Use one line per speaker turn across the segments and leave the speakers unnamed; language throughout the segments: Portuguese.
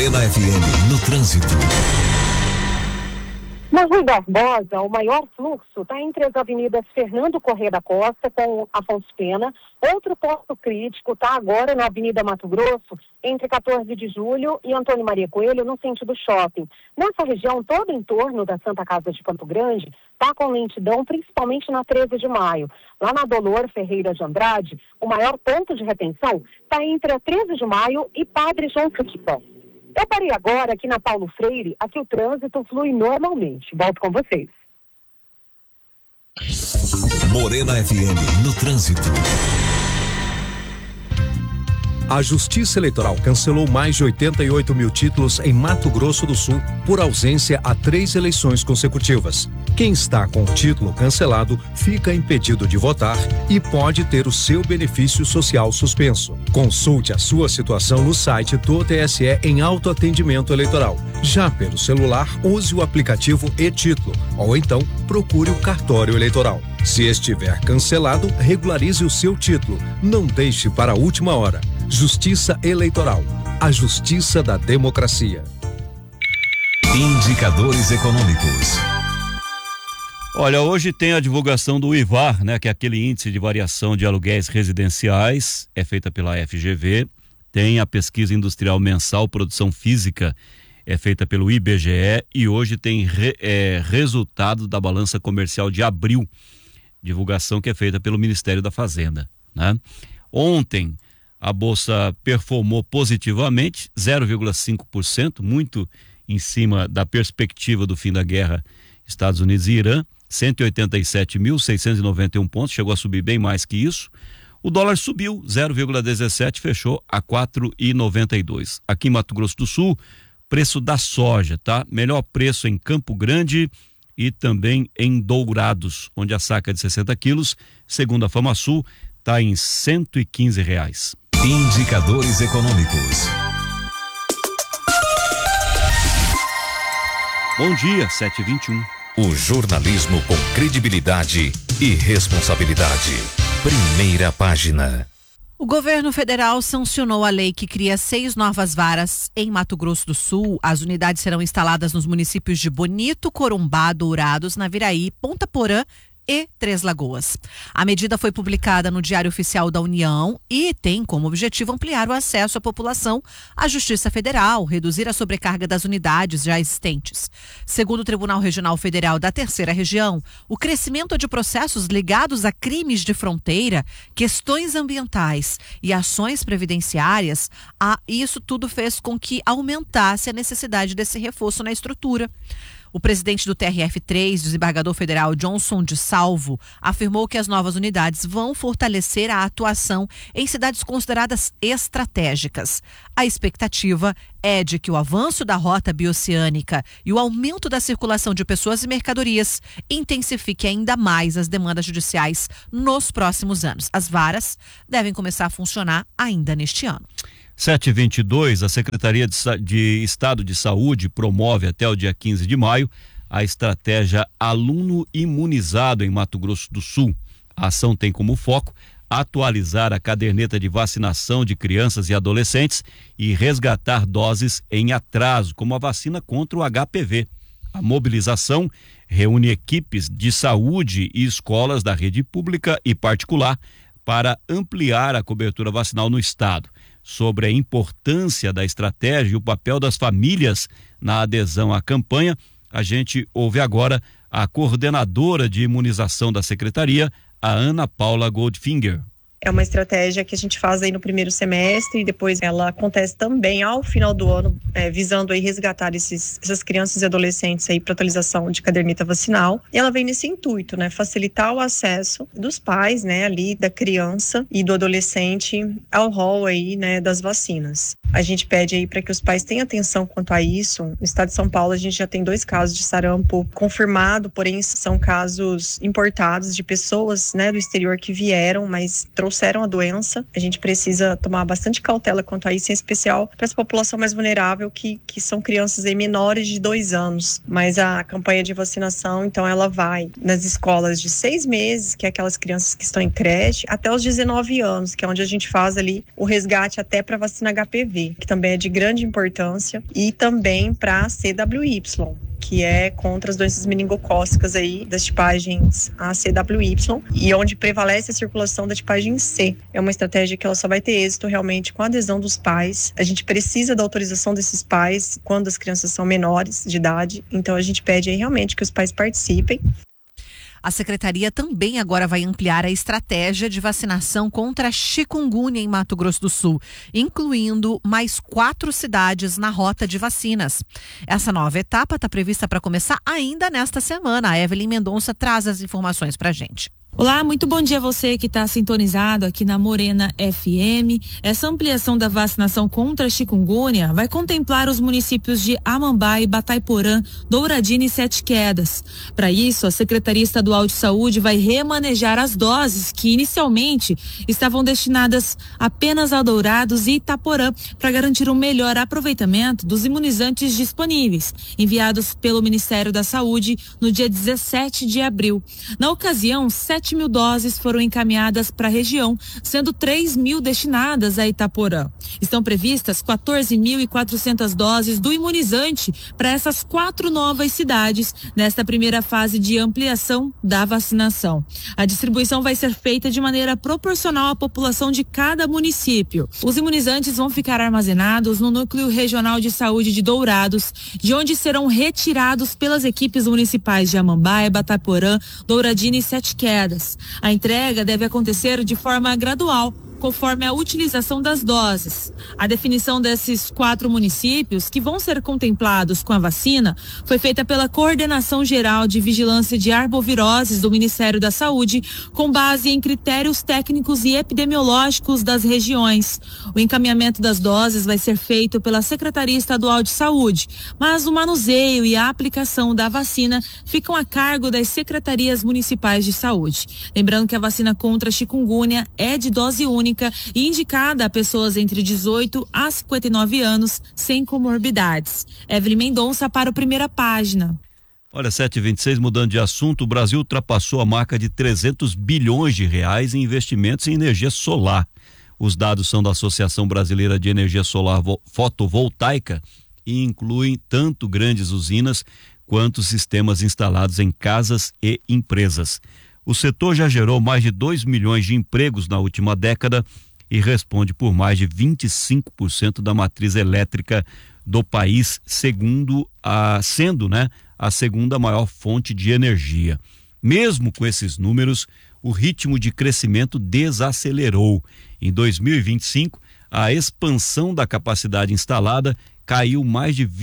Morena FM no trânsito.
Na Rui Barbosa, o maior fluxo está entre as avenidas Fernando Corrêa da Costa com Afonso Pena. Outro ponto crítico está agora na Avenida Mato Grosso, entre 14 de Julho e Antônio Maria Coelho, no sentido shopping. Nessa região, todo em torno da Santa Casa de Campo Grande está com lentidão, principalmente na 13 de maio. Lá na Dolor Ferreira de Andrade, o maior ponto de retenção está entre a 13 de maio e Padre João Caquipó. Eu parei agora aqui na Paulo Freire, aqui o trânsito flui normalmente. Volto com vocês.
Morena FM no trânsito.
A Justiça Eleitoral cancelou mais de 88 mil títulos em Mato Grosso do Sul por ausência a 3 eleições consecutivas. Quem está com o título cancelado fica impedido de votar e pode ter o seu benefício social suspenso. Consulte a sua situação no site do TSE em autoatendimento eleitoral. Já pelo celular, use o aplicativo e-Título ou então procure o cartório eleitoral. Se estiver cancelado, regularize o seu título. Não deixe para a última hora. Justiça Eleitoral, a justiça da democracia.
Indicadores econômicos.
Olha, hoje tem a divulgação do IVAR, né, que é aquele índice de variação de aluguéis residenciais, é feita pela FGV. Tem a pesquisa industrial mensal produção física, é feita pelo IBGE, e hoje tem resultado da balança comercial de abril, divulgação que é feita pelo Ministério da Fazenda, né? Ontem a bolsa performou positivamente, 0,5%, muito em cima da perspectiva do fim da guerra Estados Unidos e Irã, 187.691 pontos, chegou a subir bem mais que isso. O dólar subiu 0,17, fechou a 4,92. Aqui em Mato Grosso do Sul, preço da soja, tá? Melhor preço em Campo Grande e também em Dourados, onde a saca de 60 quilos, segundo a FamaSul, está em R$115.
Indicadores econômicos.
Bom dia, 7h21.
O jornalismo com credibilidade e responsabilidade. Primeira página.
O governo federal sancionou a lei que cria 6 novas varas em Mato Grosso do Sul. As unidades serão instaladas nos municípios de Bonito, Corumbá, Dourados, Naviraí, Ponta Porã e Três Lagoas. A medida foi publicada no Diário Oficial da União e tem como objetivo ampliar o acesso à população à Justiça Federal, reduzir a sobrecarga das unidades já existentes. Segundo o Tribunal Regional Federal da Terceira Região, o crescimento de processos ligados a crimes de fronteira, questões ambientais e ações previdenciárias, isso tudo fez com que aumentasse a necessidade desse reforço na estrutura. O presidente do TRF3, desembargador federal Johnson de Salvo, afirmou que as novas unidades vão fortalecer a atuação em cidades consideradas estratégicas. A expectativa é de que o avanço da rota bioceânica e o aumento da circulação de pessoas e mercadorias intensifique ainda mais as demandas judiciais nos próximos anos. As varas devem começar a funcionar ainda neste ano.
7h22, a Secretaria de Estado de Saúde promove até o dia 15 de maio a estratégia Aluno Imunizado em Mato Grosso do Sul. A ação tem como foco atualizar a caderneta de vacinação de crianças e adolescentes e resgatar doses em atraso, como a vacina contra o HPV. A mobilização reúne equipes de saúde e escolas da rede pública e particular para ampliar a cobertura vacinal no estado. Sobre a importância da estratégia e o papel das famílias na adesão à campanha, a gente ouve agora a coordenadora de imunização da secretaria, a Ana Paula Goldfinger.
É uma estratégia que a gente faz aí no primeiro semestre e depois ela acontece também ao final do ano, visando aí resgatar essas crianças e adolescentes aí para atualização de caderneta vacinal. E ela vem nesse intuito, né, facilitar o acesso dos pais, né, ali da criança e do adolescente ao rol aí, né, das vacinas. A gente pede aí para que os pais tenham atenção quanto a isso. No estado de São Paulo a gente já tem 2 casos de sarampo confirmado, porém são casos importados de pessoas, né, do exterior que vieram, mas trouxeram trouxeram a doença. A gente precisa tomar bastante cautela quanto a isso, em especial para essa população mais vulnerável, que são crianças aí menores de 2 anos. Mas a campanha de vacinação, então, ela vai nas escolas de 6 meses, que é aquelas crianças que estão em creche, até os 19 anos, que é onde a gente faz ali o resgate até para vacina HPV, que também é de grande importância, e também para CWY, que é contra as doenças meningocócicas aí das tipagens A, C, WY, e onde prevalece a circulação da tipagem C. É uma estratégia que ela só vai ter êxito realmente com a adesão dos pais. A gente precisa da autorização desses pais quando as crianças são menores de idade, então a gente pede aí realmente que os pais participem.
A secretaria também agora vai ampliar a estratégia de vacinação contra a chikungunya em Mato Grosso do Sul, incluindo mais 4 cidades na rota de vacinas. Essa nova etapa está prevista para começar ainda nesta semana. A Evelyn Mendonça traz as informações para a gente.
Olá, muito bom dia a você que está sintonizado aqui na Morena FM. Essa ampliação da vacinação contra a chikungunya vai contemplar os municípios de Amambai, Batayporã, Douradina e Sete Quedas. Para isso, a Secretaria Estadual de Saúde vai remanejar as doses que inicialmente estavam destinadas apenas a Dourados e Itaporã para garantir um melhor aproveitamento dos imunizantes disponíveis, enviados pelo Ministério da Saúde no dia 17 de abril. Na ocasião, 7.000 doses foram encaminhadas para a região, sendo 3.000 destinadas a Itaporã. Estão previstas 14.400 doses do imunizante para essas 4 novas cidades nesta primeira fase de ampliação da vacinação. A distribuição vai ser feita de maneira proporcional à população de cada município. Os imunizantes vão ficar armazenados no Núcleo Regional de Saúde de Dourados, de onde serão retirados pelas equipes municipais de Amambai, Batayporã, Douradina e Sete Quedas. A entrega deve acontecer de forma gradual, conforme a utilização das doses. A definição desses 4 municípios que vão ser contemplados com a vacina foi feita pela Coordenação Geral de Vigilância de Arboviroses do Ministério da Saúde, com base em critérios técnicos e epidemiológicos das regiões. O encaminhamento das doses vai ser feito pela Secretaria Estadual de Saúde, mas o manuseio e a aplicação da vacina ficam a cargo das secretarias municipais de saúde. Lembrando que a vacina contra a chikungunya é de dose única e indicada a pessoas entre 18 a 59 anos sem comorbidades. Evelyn Mendonça para o Primeira Página.
Olha, 7h26, mudando de assunto, o Brasil ultrapassou a marca de 300 bilhões de reais em investimentos em energia solar. Os dados são da Associação Brasileira de Energia Solar Fotovoltaica e incluem tanto grandes usinas quanto sistemas instalados em casas e empresas. O setor já gerou mais de 2 milhões de empregos na última década e responde por mais de 25% da matriz elétrica do país, sendo a segunda maior fonte de energia. Mesmo com esses números, o ritmo de crescimento desacelerou. Em 2025, a expansão da capacidade instalada caiu mais de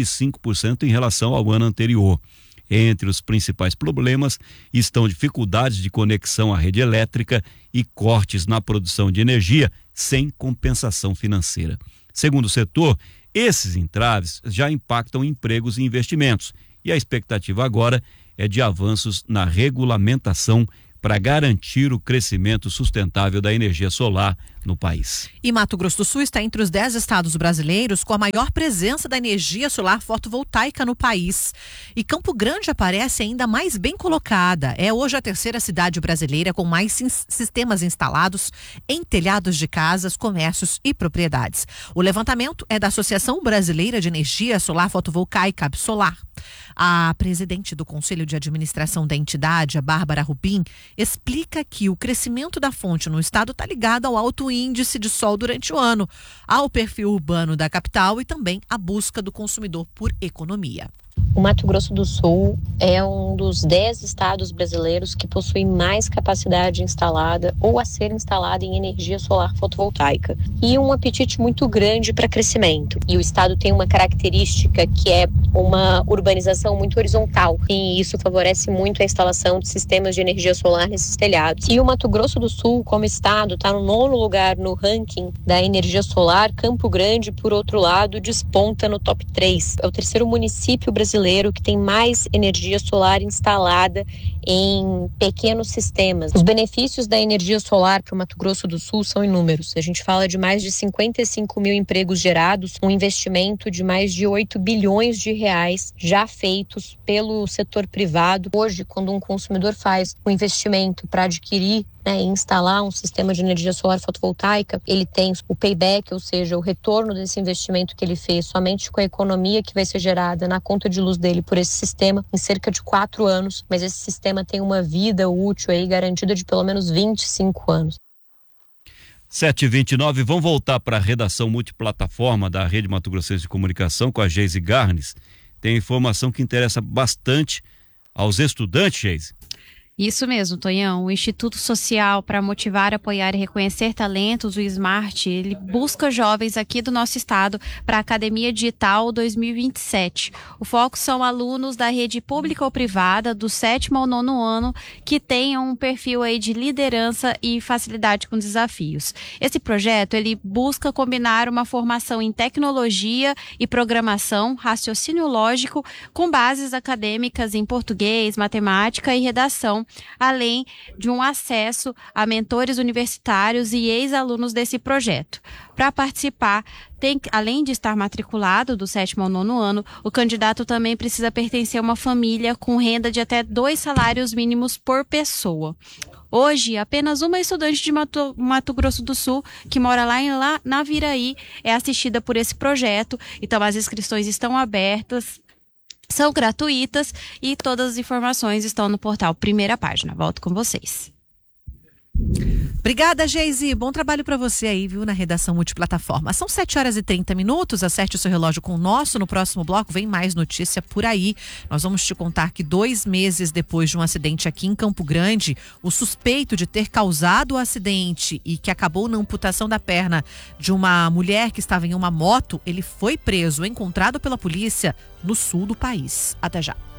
25% em relação ao ano anterior. Entre os principais problemas estão dificuldades de conexão à rede elétrica e cortes na produção de energia sem compensação financeira. Segundo o setor, esses entraves já impactam empregos e investimentos, e a expectativa agora é de avanços na regulamentação para garantir o crescimento sustentável da energia solar no país.
E Mato Grosso do Sul está entre os 10 estados brasileiros com a maior presença da energia solar fotovoltaica no país. E Campo Grande aparece ainda mais bem colocada. É hoje a 3ª cidade brasileira com mais sistemas instalados em telhados de casas, comércios e propriedades. O levantamento é da Associação Brasileira de Energia Solar Fotovoltaica, Absolar. A presidente do Conselho de Administração da entidade, a Bárbara Rubim, explica que o crescimento da fonte no estado está ligado ao alto índice de sol durante o ano, ao perfil urbano da capital e também à busca do consumidor por economia.
O Mato Grosso do Sul é um dos 10 estados brasileiros que possui mais capacidade instalada ou a ser instalada em energia solar fotovoltaica e um apetite muito grande para crescimento. E o estado tem uma característica que é uma urbanização muito horizontal e isso favorece muito a instalação de sistemas de energia solar nesses telhados. E o Mato Grosso do Sul, como estado, está no 9º lugar no ranking da energia solar. Campo Grande, por outro lado, desponta no top 3. É o 3º município brasileiro brasileiro que tem mais energia solar instalada em pequenos sistemas. Os benefícios da energia solar para o Mato Grosso do Sul são inúmeros. A gente fala de mais de 55 mil empregos gerados, um investimento de mais de 8 bilhões de reais já feitos pelo setor privado. Hoje, quando um consumidor faz um investimento para adquirir e instalar um sistema de energia solar fotovoltaica, ele tem o payback, ou seja, o retorno desse investimento que ele fez somente com a economia que vai ser gerada na conta de luz dele por esse sistema em cerca de 4 anos, mas esse sistema tem uma vida útil aí garantida de pelo menos 25 anos.
7h29, vamos voltar para a redação multiplataforma da Rede Mato Grossense de Comunicação com a Geise Garnes. Tem informação que interessa bastante aos estudantes, Geise.
Isso mesmo, Tonhão. O Instituto Social para Motivar, Apoiar e Reconhecer Talentos, o SMART, ele busca jovens aqui do nosso estado para a Academia Digital 2027. O foco são alunos da rede pública ou privada, do 7º ao 9º ano, que tenham um perfil aí de liderança e facilidade com desafios. Esse projeto, ele busca combinar uma formação em tecnologia e programação, raciocínio lógico, com bases acadêmicas em português, matemática e redação, além de um acesso a mentores universitários e ex-alunos desse projeto. Para participar, além de estar matriculado do 7º ao 9º ano, o candidato também precisa pertencer a uma família com renda de até 2 salários mínimos por pessoa. Hoje, apenas uma estudante de Mato Grosso do Sul, que mora lá em Naviraí, é assistida por esse projeto. Então, as inscrições estão abertas, são gratuitas e todas as informações estão no portal Primeira Página. Volto com vocês.
Obrigada, Geise. Bom trabalho para você aí, viu, na redação multiplataforma. São 7h30. Acerte o seu relógio com o nosso. No próximo bloco vem mais notícia por aí. Nós vamos te contar que 2 meses depois de um acidente aqui em Campo Grande, o suspeito de ter causado o acidente e que acabou na amputação da perna de uma mulher que estava em uma moto, ele foi preso, encontrado pela polícia no sul do país. Até já.